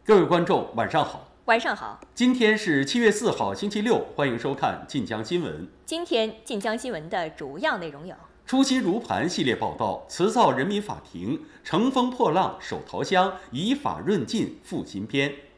各位观众，晚上好。 晚上好， 今天是7月4号，星期六，欢迎收看晋江新闻。 今天晋江新闻的主要内容有： 初心如磐系列报道，辞藻人民法庭，乘风破浪守桃香，以法润进复新篇。